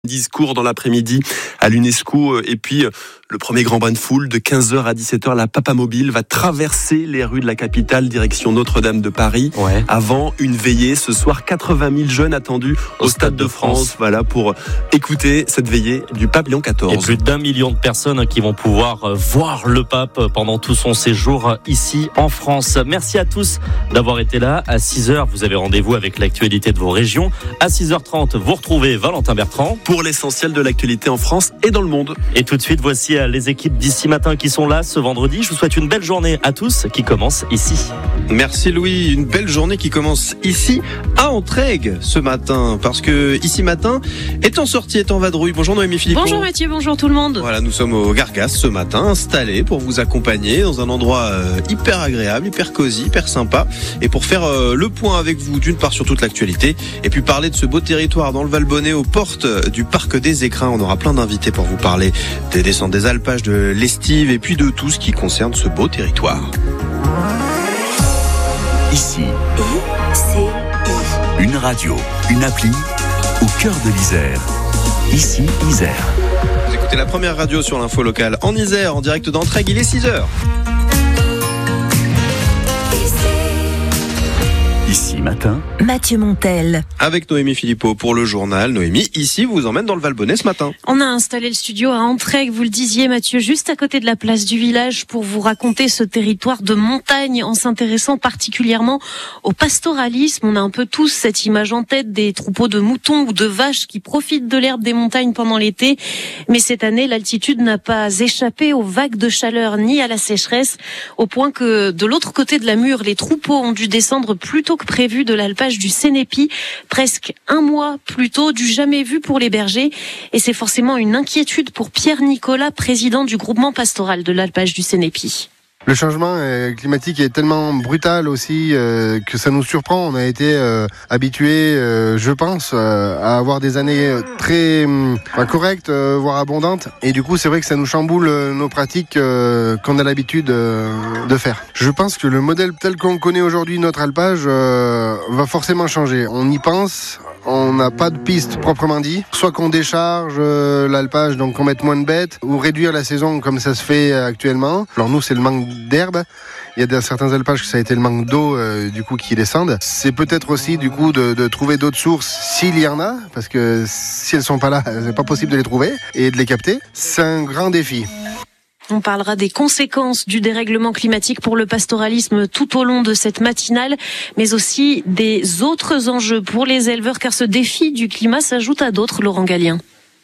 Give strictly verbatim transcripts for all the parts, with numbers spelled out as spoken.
Discours dans l'après-midi à l'UNESCO et puis le premier grand bain de foule de quinze heures à dix-sept heures. La Papamobile va traverser les rues de la capitale direction Notre-Dame de Paris ouais. avant une veillée. Ce soir, quatre-vingt mille jeunes attendus au, au Stade de France. France. Voilà pour écouter cette veillée du pape Léon quatorze. Et plus d'un million de personnes qui vont pouvoir voir le pape pendant tout son séjour ici en France. Merci à tous d'avoir été là. À six heures, vous avez rendez-vous avec l'actualité de vos régions. À six heures trente, vous retrouvez Valentin Bertrand pour l'essentiel de l'actualité en France et dans le monde. Et tout de suite, voici les équipes d'ici matin qui sont là ce vendredi. Je vous souhaite une belle journée à tous qui commence ici. Merci Louis, une belle journée qui commence ici à Entraigues ce matin, parce que ici matin est en sortie, est en vadrouille. Bonjour Noémie Philippon. Bonjour Mathieu, bonjour tout le monde. Voilà, nous sommes au Gargas ce matin, installés pour vous accompagner dans un endroit euh, hyper agréable, hyper cosy, hyper sympa, et pour faire euh, le point avec vous d'une part sur toute l'actualité, et puis parler de ce beau territoire dans le Valbonnais aux portes du parc des Écrins. On aura plein d'invités pour vous parler des descentes des alpages, de l'estive et puis de tout ce qui concerne ce beau territoire. Ici, une radio, une appli au cœur de l'Isère. Ici, Isère. Vous écoutez la première radio sur l'info locale en Isère, en direct d'Entraigues, il est six heures. Ici matin, Mathieu Montel. Avec Noémie Philippon pour le journal. Noémie, ici, vous emmène dans le Valbonnais ce matin. On a installé le studio à Entraigues, vous le disiez Mathieu, juste à côté de la place du village pour vous raconter ce territoire de montagne en s'intéressant particulièrement au pastoralisme. On a un peu tous cette image en tête des troupeaux de moutons ou de vaches qui profitent de l'herbe des montagnes pendant l'été. Mais cette année, l'altitude n'a pas échappé aux vagues de chaleur ni à la sécheresse, au point que de l'autre côté de la Mure, les troupeaux ont dû descendre plus tôt que prévu de l'alpage du Sénépi, presque un mois plus tôt, du jamais vu pour les bergers. Et c'est forcément une inquiétude pour Pierre Nicolas, président du groupement pastoral de l'alpage du Sénépi. Le changement climatique est tellement brutal aussi euh, que ça nous surprend. On a été euh, habitués, euh, je pense, euh, à avoir des années très euh, correctes, euh, voire abondantes. Et du coup, c'est vrai que ça nous chamboule euh, nos pratiques euh, qu'on a l'habitude euh, de faire. Je pense que le modèle tel qu'on connaît aujourd'hui, notre alpage, euh, va forcément changer. On y pense. On n'a pas de piste proprement dit. Soit qu'on décharge euh, l'alpage, donc qu'on mette moins de bêtes, ou réduire la saison comme ça se fait actuellement. Alors nous, c'est le manque d'herbe. Il y a certains alpages que ça a été le manque d'eau euh, du coup qui descendent. C'est peut-être aussi du coup de, de trouver d'autres sources s'il y en a, parce que si elles sont pas là, c'est pas possible de les trouver et de les capter. C'est un grand défi. On parlera des conséquences du dérèglement climatique pour le pastoralisme tout au long de cette matinale, mais aussi des autres enjeux pour les éleveurs, car ce défi du climat s'ajoute à d'autres, Laurent Gallien.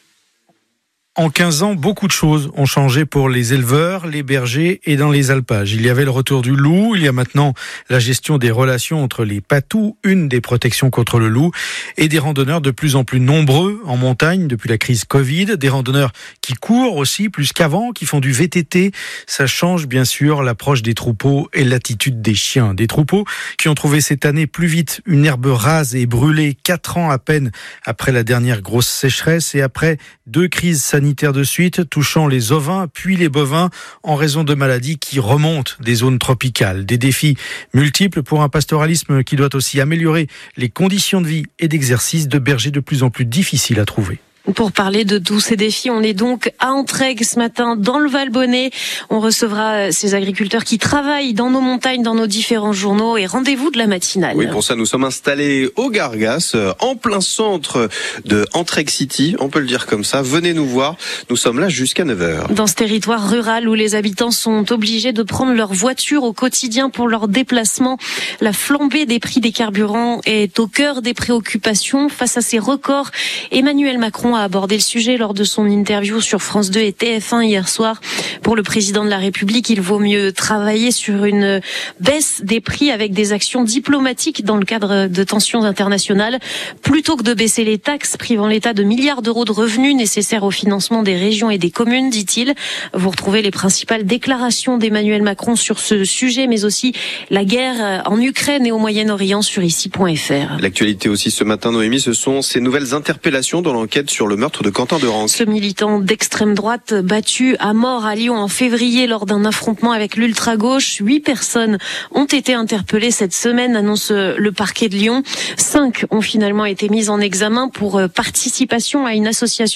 En quinze ans, beaucoup de choses ont changé pour les éleveurs, les bergers et dans les alpages. Il y avait le retour du loup, il y a maintenant la gestion des relations entre les patous, une des protections contre le loup, et des randonneurs de plus en plus nombreux en montagne depuis la crise Covid, des randonneurs qui courent aussi plus qu'avant, qui font du V T T. Ça change bien sûr l'approche des troupeaux et l'attitude des chiens. Des troupeaux qui ont trouvé cette année plus vite une herbe rase et brûlée, quatre ans à peine après la dernière grosse sécheresse et après deux crises sanitaires de suite, touchant les ovins puis les bovins en raison de maladies qui remontent des zones tropicales. Des défis multiples pour un pastoralisme qui doit aussi améliorer les conditions de vie et d'exercice de bergers de plus en plus difficiles à trouver. Pour parler de tous ces défis, on est donc à Entraigues ce matin dans le Valbonnais. On recevra ces agriculteurs qui travaillent dans nos montagnes, dans nos différents journaux, et rendez-vous de la matinale. Oui, pour ça, nous sommes installés au Gargas, en plein centre de Entraigues City, on peut le dire comme ça. Venez nous voir, nous sommes là jusqu'à neuf heures. Dans ce territoire rural où les habitants sont obligés de prendre leur voiture au quotidien pour leurs déplacements, la flambée des prix des carburants est au cœur des préoccupations. Face à ces records, Emmanuel Macron a abordé le sujet lors de son interview sur France deux et T F un hier soir. Pour le président de la République, il vaut mieux travailler sur une baisse des prix avec des actions diplomatiques dans le cadre de tensions internationales, plutôt que de baisser les taxes, privant l'État de milliards d'euros de revenus nécessaires au financement des régions et des communes, dit-il. Vous retrouvez les principales déclarations d'Emmanuel Macron sur ce sujet, mais aussi la guerre en Ukraine et au Moyen-Orient sur ici point f r. L'actualité aussi ce matin, Noémie, ce sont ces nouvelles interpellations dans l'enquête sur sur le meurtre de Quentin Derenc. Ce militant d'extrême droite battu à mort à Lyon en février lors d'un affrontement avec l'ultra-gauche. Huit personnes ont été interpellées cette semaine, annonce le parquet de Lyon. Cinq ont finalement été mises en examen pour participation à une association